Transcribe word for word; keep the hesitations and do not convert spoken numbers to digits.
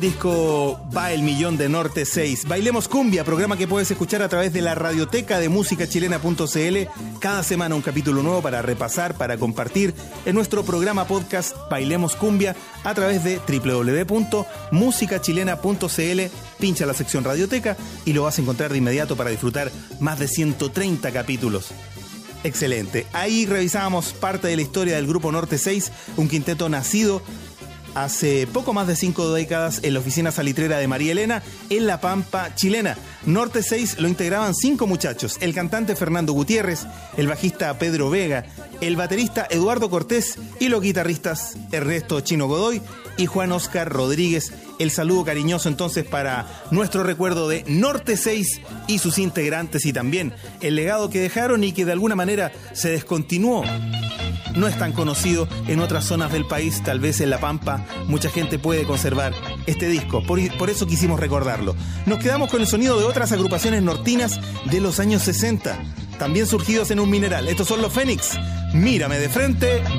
Disco Va el Millón de Norte seis. Bailemos Cumbia, programa que puedes escuchar a través de la radioteca de música chilena punto c l. Cada semana un capítulo nuevo para repasar, para compartir en nuestro programa podcast Bailemos Cumbia a través de doble u doble u doble u punto música chilena punto c l. Pincha la sección radioteca y lo vas a encontrar de inmediato para disfrutar más de ciento treinta capítulos. Excelente. Ahí revisábamos parte de la historia del Grupo Norte seis, un quinteto nacido hace poco más de cinco décadas en la oficina salitrera de María Elena, en La Pampa chilena. Norte seis lo integraban cinco muchachos: el cantante Fernando Gutiérrez, el bajista Pedro Vega, el baterista Eduardo Cortés y los guitarristas Ernesto Chino Godoy y Juan Oscar Rodríguez. El saludo cariñoso entonces para nuestro recuerdo de Norte seis y sus integrantes, y también el legado que dejaron y que de alguna manera se descontinuó. No es tan conocido en otras zonas del país, tal vez en La Pampa mucha gente puede conservar este disco, por, por eso quisimos recordarlo. Nos quedamos con el sonido de otras agrupaciones nortinas de los años sesenta, también surgidos en un mineral. Estos son los Fénix. Mírame de frente,